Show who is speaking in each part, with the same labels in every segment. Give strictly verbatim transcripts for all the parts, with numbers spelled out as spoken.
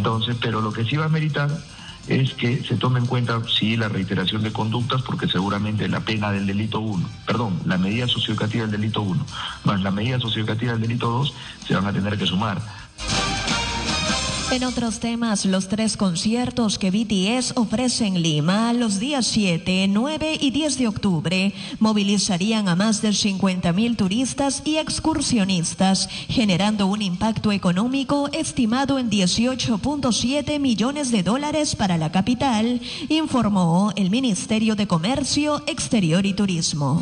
Speaker 1: Entonces, pero lo que sí va a meritar es que se tome en cuenta, sí, la reiteración de conductas, porque seguramente la pena del delito uno, perdón, la medida socioeducativa del delito uno, más la medida socioeducativa del delito dos, se van a tener que sumar.
Speaker 2: En otros temas, los tres conciertos que B T S ofrece en Lima los días siete, nueve y diez de octubre movilizarían a más de cincuenta mil turistas y excursionistas, generando un impacto económico estimado en dieciocho punto siete millones de dólares para la capital, informó el Ministerio de Comercio Exterior y Turismo.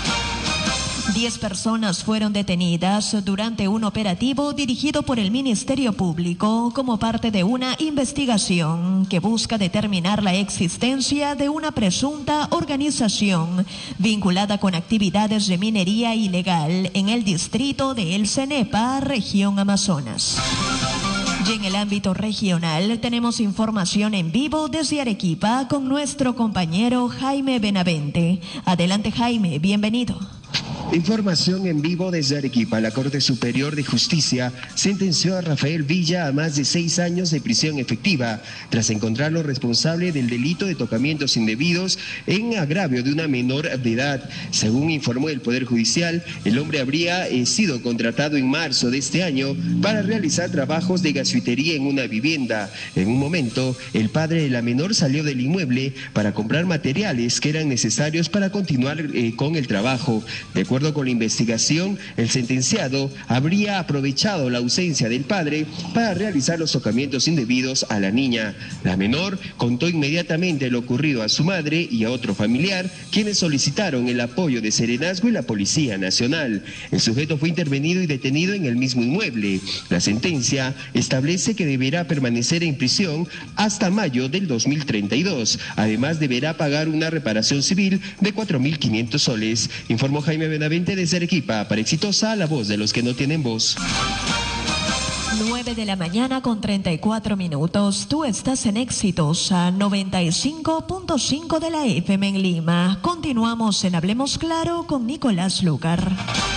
Speaker 2: Diez personas fueron detenidas durante un operativo dirigido por el Ministerio Público como parte de una investigación que busca determinar la existencia de una presunta organización vinculada con actividades de minería ilegal en el distrito de El Cenepa, región Amazonas. Y en el ámbito regional tenemos información en vivo desde Arequipa con nuestro compañero Jaime Benavente. Adelante, Jaime, bienvenido.
Speaker 3: Información en vivo desde Arequipa. La Corte Superior de Justicia sentenció a Rafael Villa a más de seis años de prisión efectiva tras encontrarlo responsable del delito de tocamientos indebidos en agravio de una menor de edad. Según informó el Poder Judicial, el hombre habría eh, sido contratado en marzo de este año para realizar trabajos de gasfitería en una vivienda. En un momento, el padre de la menor salió del inmueble para comprar materiales que eran necesarios para continuar eh, con el trabajo. De acuerdo De acuerdo con la investigación, el sentenciado habría aprovechado la ausencia del padre para realizar los tocamientos indebidos a la niña. La menor contó inmediatamente lo ocurrido a su madre y a otro familiar, quienes solicitaron el apoyo de Serenazgo y la Policía Nacional. El sujeto fue intervenido y detenido en el mismo inmueble. La sentencia establece que deberá permanecer en prisión hasta mayo del dos mil treinta y dos. Además, deberá pagar una reparación civil de cuatro mil quinientos soles, informó Jaime Benavente desde Arequipa para Exitosa, la voz de los que no tienen voz.
Speaker 2: nueve de la mañana con treinta y cuatro minutos. Tú estás en Exitosa noventa y cinco punto cinco de la F M en Lima. Continuamos en Hablemos Claro con Nicolás Lucar.